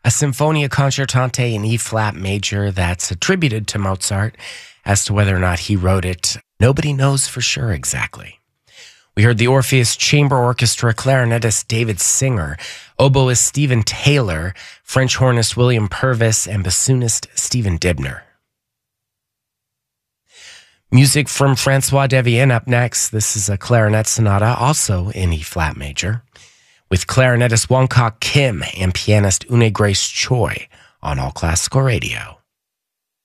a Sinfonia Concertante in E-flat major that's attributed to Mozart. As to whether or not he wrote it, nobody knows for sure exactly. We heard the Orpheus Chamber Orchestra, clarinetist David Singer, oboist Stephen Taylor, French hornist William Purvis, and bassoonist Stephen Dibner. Music from Francois Devienne up next. This is a clarinet sonata, also in E-flat major, with clarinetist Wong Kok Kim and pianist Une Grace Choi on All Classical Radio.